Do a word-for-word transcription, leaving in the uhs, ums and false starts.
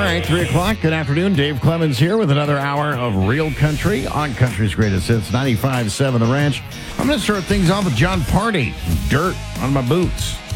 right, three o'clock. Good afternoon. Dave Clemens here with another hour of Real Country on Country's Greatest Hits, ninety-five point seven The Ranch. I'm going to start things off with John Party, Dirt on My Boots.